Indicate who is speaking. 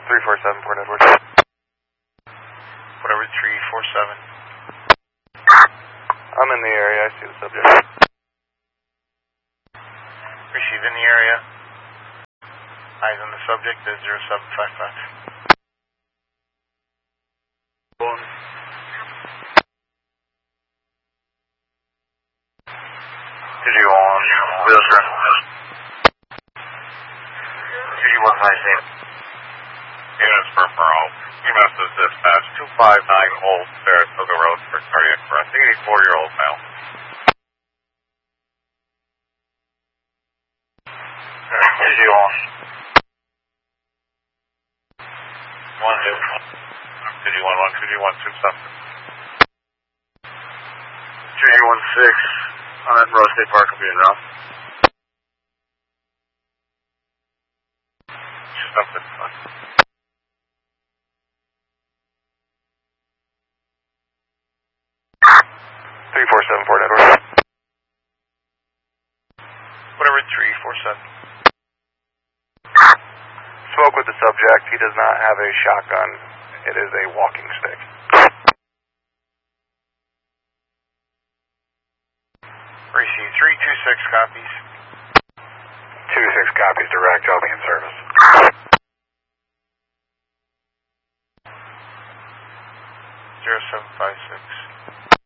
Speaker 1: 347 Port Edward.
Speaker 2: Whatever 347.
Speaker 1: I'm in the area, I see the subject.
Speaker 2: Receive in the area. Eyes on the subject is 0755.
Speaker 3: One.
Speaker 2: Did you on Wilson? Did you want my name?
Speaker 4: Units for Pearl. EMS is dispatch 259 Old Saratoga Road for cardiac arrest. 84-year-old male.
Speaker 2: Did you on?
Speaker 4: One, two. Did you want one? Did you want two something?
Speaker 2: 316 on that Rose State Park will be around.
Speaker 4: Something.
Speaker 1: 347 Port Edward.
Speaker 2: Whatever 347.
Speaker 1: Spoke with the subject. He does not have a shotgun. It is a walking stick.
Speaker 2: Receive 326 copies.
Speaker 1: 26 copies direct. I'll be in service.
Speaker 2: Zero 0756.